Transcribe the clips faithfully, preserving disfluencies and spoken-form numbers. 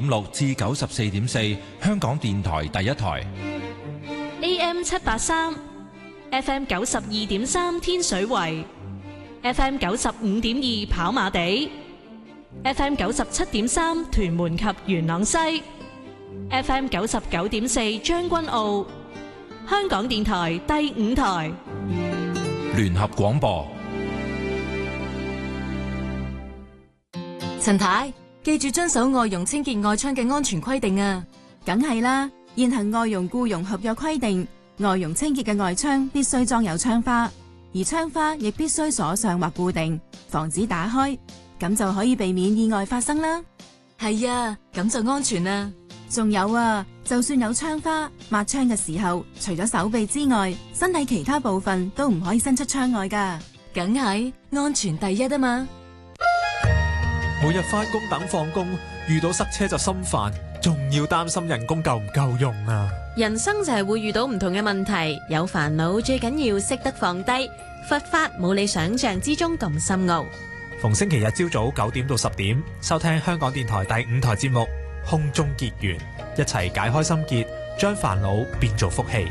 點六至九十四點四，香港電台第一台。 A M 七八三，F M 九十二點三天水圍，F M 九十五點二跑馬地，F M 九十七點三屯門及元朗西，F M 九十九點四將軍澳，香港電台第五台聯合廣播。 陳太，記住遵守外傭清潔外窗嘅安全規定啊！ 梗係啦，現行外傭僱傭合約規定，外傭清潔嘅外窗必須裝有窗花，而窗花亦必須鎖上或固定，防止打開，咁就可以避免意外發生啦。 係啊，咁就安全啦。 仲有啊，就算有窗花，抹窗嘅時候，除咗手臂之外，身體其他部分都唔可以伸出窗外噶。 梗係安全第一啊嘛！ 每日返工等放工，遇到塞車就心煩，仲要擔心人工夠唔夠用啊！ 人生就係會遇到唔同嘅問題，有煩惱最緊要識得放低。佛法冇你想象之中咁深奧。 逢星期日朝早九點到十點，收聽香港電台第五台節目《空中結緣》，一齊解開心結，將煩惱變做福氣。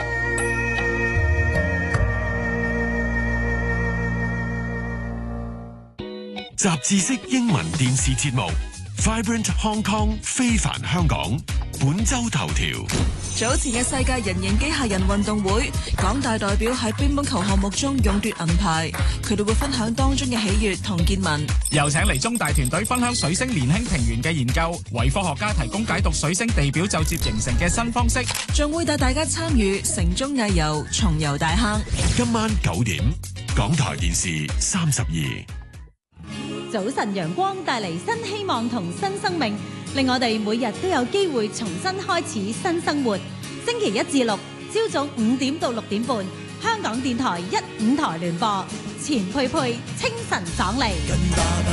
雜誌式英文電視節目 Vibrant Hong Kong 非凡香港本周頭條。 早前嘅世界人形機械人運動會，港大代表喺乒乓球項目中勇奪銀牌，佢哋會分享當中嘅喜悅同見聞。 又請嚟中大團隊分享水星年輕平原嘅研究，為科學家提供解讀水星地表就接形成嘅新方式， 仲會帶大家參與城中藝遊重遊大坑。 今晚九點，港台電視三十二。 早晨陽光帶嚟新希望同新生命，令我哋每日都有機會重新開始新生活。星期一至六朝早五點到六點半，香港電台一五台聯播，錢佩佩清晨爽利。